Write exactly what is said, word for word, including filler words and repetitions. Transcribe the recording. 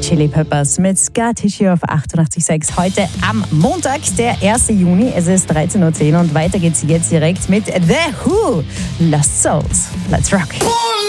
Hot Chili Peppers mit Scar Tissue auf achtundachtzig Komma sechs. Heute am Montag, der ersten Juni. Es ist dreizehn Uhr zehn und weiter geht's jetzt direkt mit The Who. Lost Souls. Let's rock.